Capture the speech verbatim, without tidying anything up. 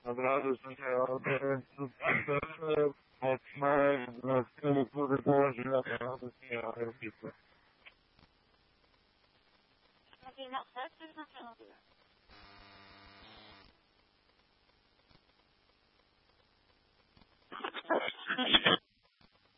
Obrazy słyszałem, że mocne, na stylu, który położy na teatr, ja robię. Have you not searched or something?